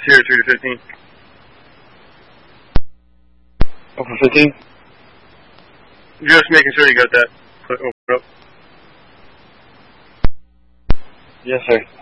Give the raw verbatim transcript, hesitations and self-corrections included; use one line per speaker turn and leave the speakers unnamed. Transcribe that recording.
Sierra two to fifteen.
Over fifteen?
Just making sure you got that. Put over up.
Yes, sir.